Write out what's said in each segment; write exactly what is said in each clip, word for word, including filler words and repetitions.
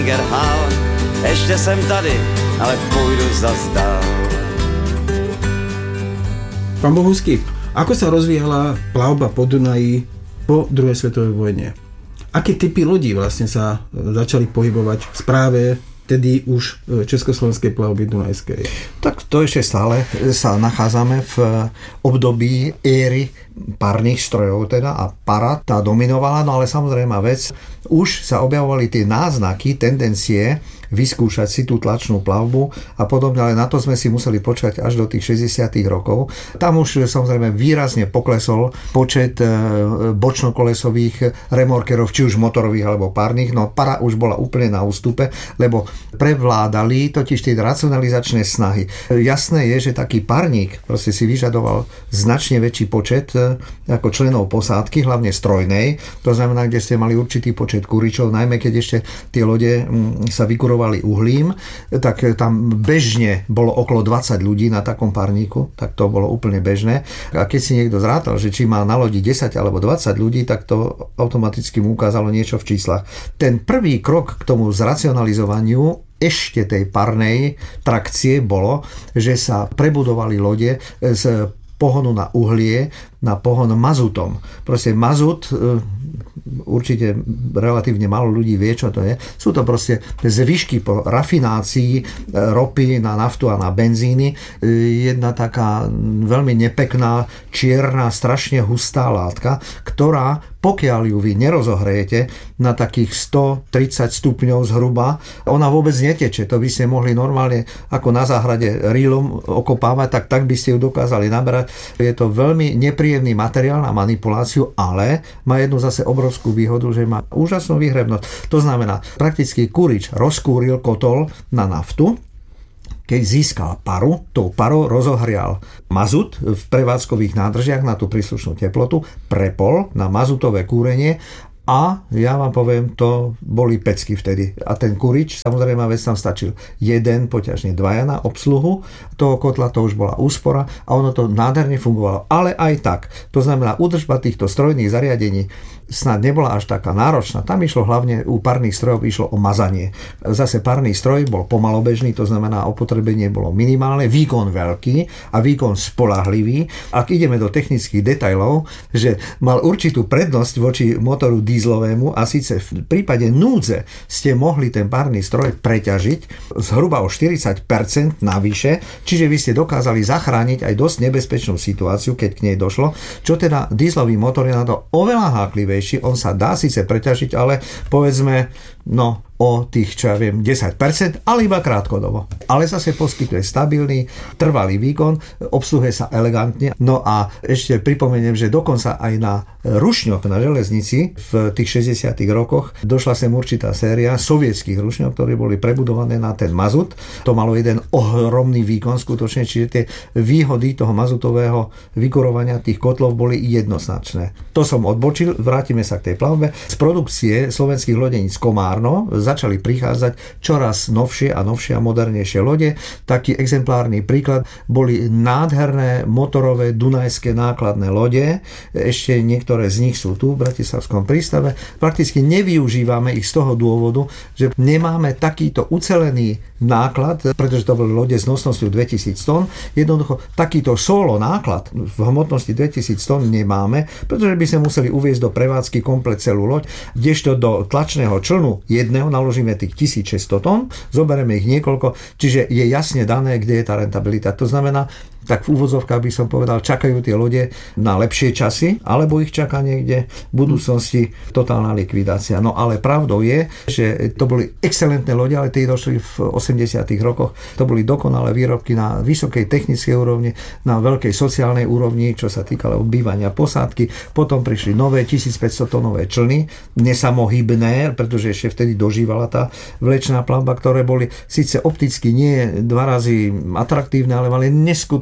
Gerhál, ešte sem tady, ale pôjdu zas dál. Pán Bohusky, ako sa rozvíjala plavba po Dunaji po druhej svetovej vojne? Aké typy ľudí vlastne sa začali pohybovať v správe tedy už československej plavby dunajskej? Tak to ešte stále sa nachádzame v období éry parných strojov teda a para tá dominovala, no ale samozrejme vec, už sa objavovali tie náznaky, tendencie vyskúšať si tú tlačnú plavbu a podobne, ale na to sme si museli počkať až do tých šesťdesiatych rokov. Tam už samozrejme výrazne poklesol počet bočnokolesových remorkerov, či už motorových alebo párnych, no para už bola úplne na ústupe, lebo prevládali totiž tie racionalizačné snahy. Jasné je, že taký parník proste si vyžadoval značne väčší počet ako členov posádky, hlavne strojnej, to znamená, kde ste mali určitý počet kuričov, najmä keď ešte tie lode sa vykurovali uhlím, tak tam bežne bolo okolo dvadsať ľudí na takom parníku, tak to bolo úplne bežné. A keď si niekto zrátal, že či má na lodi desať alebo dvadsať ľudí, tak to automaticky mu ukázalo niečo v číslach. Ten prvý krok k tomu zracionalizovaniu ešte tej parnej trakcie bolo, že sa prebudovali lode z pohonu na uhlie na pohon mazutom. Proste mazut, určite relatívne málo ľudí vie, čo to je. Sú to proste zvyšky po rafinácii ropy na naftu a na benzíny. Jedna taká veľmi nepekná, čierna, strašne hustá látka, ktorá, pokiaľ ju vy nerozohrejete na takých stotridsať stupňov zhruba, ona vôbec neteče. To by ste mohli normálne ako na záhrade rýlom okopávať, tak tak by ste ju dokázali naberať. Je to veľmi nepríjemný materiál na manipuláciu, ale má jednu zase obrovskú výhodu, že má úžasnú výhrebnosť. To znamená, prakticky kurič rozkúril kotol na naftu, keď získal paru, tou parou rozohrial mazut v prevádzkových nádržiach na tú príslušnú teplotu, prepol na mazutové kúrenie a ja vám poviem, to boli pecky vtedy. A ten kurič, samozrejme vec tam stačil jeden, poťažne dvaja na obsluhu toho kotla, to už bola úspora a ono to nádherne fungovalo. Ale aj tak, to znamená, údržba týchto strojných zariadení snad nebola až taká náročná. Tam išlo hlavne u parných strojov išlo o mazanie. Zase parný stroj bol pomalobežný, to znamená opotrebenie bolo minimálne, výkon veľký a výkon spoľahlivý. Ak ideme do technických detailov, že mal určitú prednosť voči motoru dízlovému a síce v prípade núdze ste mohli ten parný stroj preťažiť zhruba o štyridsať percent navyše, čiže vy ste dokázali zachrániť aj dosť nebezpečnú situáciu, keď k nej došlo, čo teda dízlový motor je na to oveľa háklivejší. On sa dá síce preťažiť, ale povedzme, no o tých, čo ja viem, desať percent, ale iba krátkodobo. Ale zase poskytuje stabilný, trvalý výkon, obsluhuje sa elegantne. No a ešte pripomeniem, že dokonca aj na rušňoch na železnici v tých šesťdesiatych rokoch došla sem určitá séria sovietských rušňov, ktoré boli prebudované na ten mazut. To malo jeden ohromný výkon skutočne, čiže tie výhody toho mazutového vykurovania tých kotlov boli jednoznačné. To som odbočil, vrátime sa k tej plavbe. Z produkcie slovenských lodeníc Komárno začali prichádzať čoraz novšie a novšie a modernejšie lode. Taký exemplárny príklad boli nádherné motorové dunajské nákladné lode. Ešte niektoré z nich sú tu v Bratislavskom prístave. Prakticky nevyužívame ich z toho dôvodu, že nemáme takýto ucelený náklad, pretože to boli lode s nosnosťou dvetisíc tón. Jednoducho takýto solo náklad v hmotnosti dvetisíc tón nemáme, pretože by sme museli uviezť do prevádzky komplet celú loď, kdežto do tlačného člnu jedného naložíme tých tisícšesťsto tón, zoberieme ich niekoľko, čiže je jasne dané, kde je tá rentabilita. To znamená, tak v úvodzovkách by som povedal, čakajú tie lode na lepšie časy, alebo ich čaká niekde v budúcnosti totálna likvidácia. No ale pravdou je, že to boli excelentné lode, ale tie došli v osemdesiatych rokoch. To boli dokonalé výrobky na vysokej technickej úrovni, na veľkej sociálnej úrovni, čo sa týkalo bývania posádky. Potom prišli nové tisícpäťsto tónové člny, nesamohybné, pretože ešte vtedy dožívala tá vlečná plavba, ktoré boli síce opticky nie dva razy atraktívne, ale mali neskutočne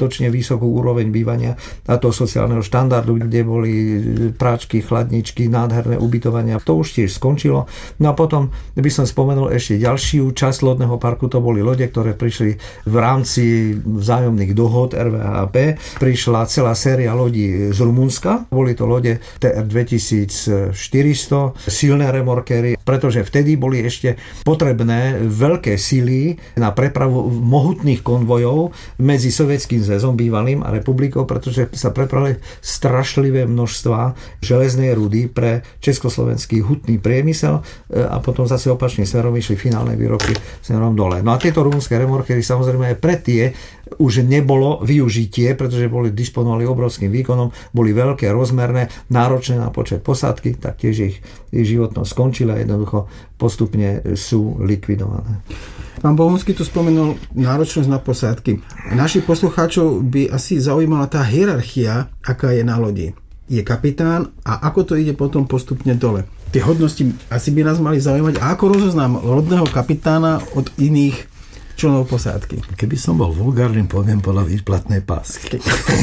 dostatočne vysokú úroveň bývania a toho sociálneho štandardu, kde boli práčky, chladničky, nádherné ubytovania. To už tiež skončilo. No a potom by som spomenul ešte ďalšiu časť lodného parku, to boli lode, ktoré prišli v rámci vzájomných dohod er vé há pé. Prišla celá séria lodí z Rumunska. Boli to lode té er dvetisícštyristo, silné remorkery, pretože vtedy boli ešte potrebné veľké sily na prepravu mohutných konvojov medzi Sovietským zväzom bývalým a republikou, pretože sa prepravili strašlivé množstva železnej rudy pre československý hutný priemysel a potom zase opačným smerom išli finálne výrobky smerom dole. No a tieto rumunské remorkery samozrejme aj pre tie už nebolo využitie, pretože boli disponovali obrovským výkonom, boli veľké, rozmerné, náročné na počet posádky, tak tiež ich, ich životnosť skončila a jednoducho postupne sú likvidované. Pán Bohunský tu spomenul náročnosť na posádky. Našich poslucháčov by asi zaujímala tá hierarchia, aká je na lodi. Je kapitán a ako to ide potom postupne dole. Tie hodnosti asi by nás mali zaujímať. A ako rozoznám lodného kapitána od iných členov posádky? Keby som bol vulgárnym, poviem podľa výplatnej pásky.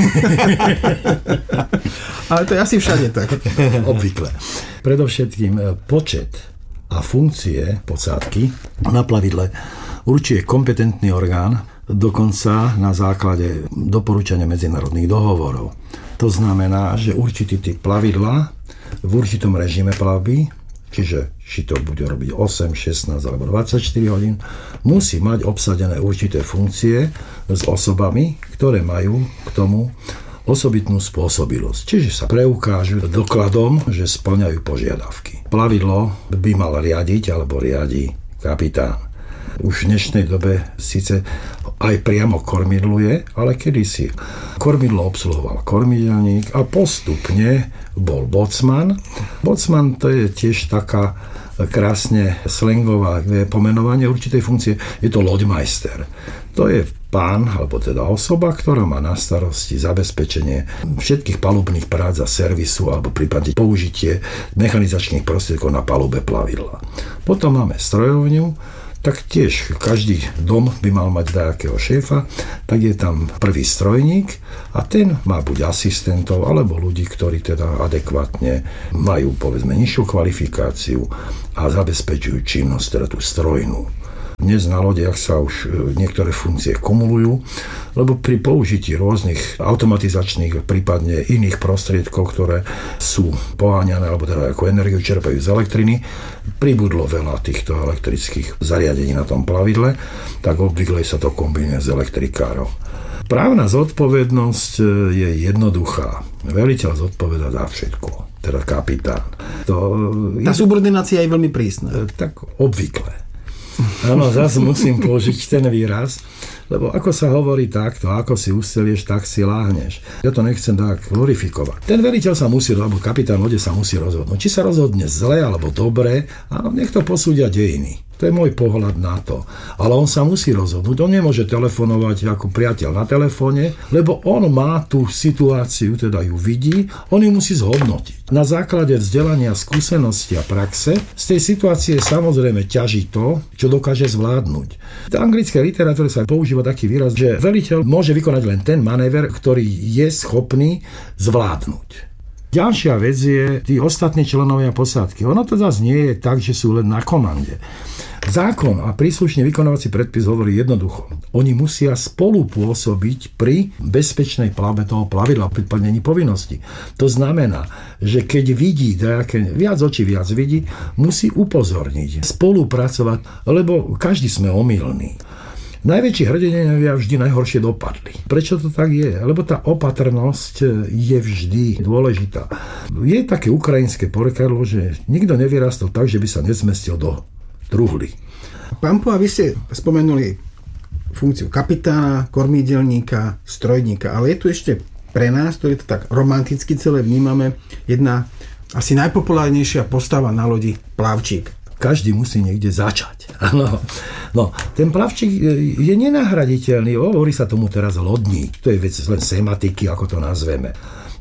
Ale to je asi všade tak. Obvykle. Predovšetkým počet a funkcie posádky na plavidle určuje kompetentný orgán, dokonca na základe doporučania medzinárodných dohovorov. To znamená, že určitý typ plavidla v určitom režime plavby, čiže či to bude robiť osem, šestnásť alebo dvadsaťštyri hodín, musí mať obsadené určité funkcie s osobami, ktoré majú k tomu osobitnú spôsobilosť. Čiže sa preukážu dokladom, že spĺňajú požiadavky. Plavidlo by mal riadiť alebo riadi kapitán. Už v dnešnej dobe síce aj priamo kormidluje, ale kedysi kormidlo obsluhoval kormidelník a postupne bol bocman. Bocman to je tiež taká krásne slangová pomenovanie určitej funkcie. Je to loďmajster. To je pán, alebo teda osoba, ktorá má na starosti zabezpečenie všetkých palubných prác a servisu alebo prípadne použitie mechanizačných prostriedkov na palube plavidla. Potom máme strojovňu, tak tiež každý dom by mal mať nejakého šéfa, tak je tam prvý strojník a ten má buď asistentov, alebo ľudí, ktorí teda adekvátne majú, povedzme, nižšiu kvalifikáciu a zabezpečujú činnosť, teda tú strojnú. Dnes na lodiach sa už niektoré funkcie kumulujú, lebo pri použití rôznych automatizačných, prípadne iných prostriedkov, ktoré sú poháňané, alebo teda ako energiu čerpajú z elektriny, pribudlo veľa týchto elektrických zariadení na tom plavidle, tak obvykle sa to kombinuje s elektrikárom. Právna zodpovednosť je jednoduchá. Veliteľ zodpovedá za všetko, teda kapitán. To Tá je... subordinácia je veľmi prísna. Tak obvykle. Áno, zase musím použiť ten výraz, lebo ako sa hovorí takto, ako si ustelieš, tak si láhneš. Ja to nechcem tak glorifikovať. Ten veliteľ sa musí, alebo kapitán lode sa musí rozhodnúť. Či sa rozhodne zle, alebo dobre, a nech to posúdia dejiny. To je môj pohľad na to. Ale on sa musí rozhodnúť. On nemôže telefonovať ako priateľ na telefóne, lebo on má tú situáciu, teda ju vidí, on ju musí zhodnotiť. Na základe vzdelania, skúsenosti a praxe z tej situácie samozrejme ťaží to, čo dokáže zvládnuť. V anglickej literatúre sa používa taký výraz, že veliteľ môže vykonať len ten manéver, ktorý je schopný zvládnuť. Ďalšia vec je tí ostatní členovia posádky. Ono to zase nie je tak, že sú len na komande. Zákon a príslušný vykonávací predpis hovorí jednoducho. Oni musia spolupôsobiť pri bezpečnej plavbe toho plavidla, pri plnení povinnosti. To znamená, že keď vidí, nejaké, viac očí viac vidí, musí upozorniť, spolupracovať, lebo každý sme omylní. Najväčší hrdinovia vždy najhoršie dopadli. Prečo to tak je? Lebo tá opatrnosť je vždy dôležitá. Je také ukrajinské porekadlo, že nikto nevyrastol tak, že by sa nezmestil do truhly. Pán Poha, vy ste spomenuli funkciu kapitána, kormídelníka, strojníka, ale je tu ešte pre nás, ktorý to tak romanticky celé vnímame, jedna asi najpopulárnejšia postava na lodi, plavčík. Každý musí niekde začať. Áno. No, ten plavčík je nenahraditeľný. Hovorí sa tomu teraz lodník. To je vec len semantiky, ako to nazveme.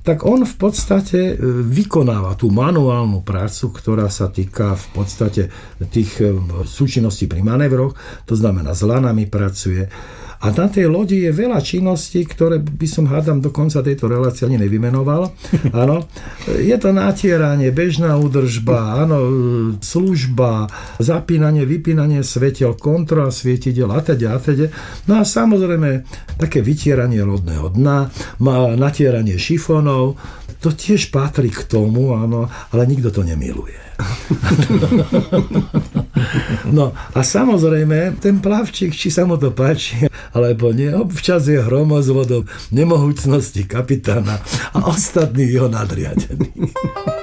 tak on v podstate vykonáva tú manuálnu prácu, ktorá sa týka v podstate tých súčinností pri manévroch, to znamená s lanami pracuje. A na tej lodi je veľa činností, ktoré by som hádam do konca tejto relácie ani nevymenoval. Áno. Je to natieranie, bežná údržba, áno, služba, zapínanie, vypínanie svetiel, kontrola svietidel a teda a teda. No a samozrejme také vytieranie lodného dna, natieranie šifónov, to tiež patrí k tomu, áno, ale nikto to nemiluje. No a samozrejme, ten plavčík, či sa mu to páči, alebo nie, občas je hromozvodom nemohúcnosti kapitána a ostatných jeho nadriadených.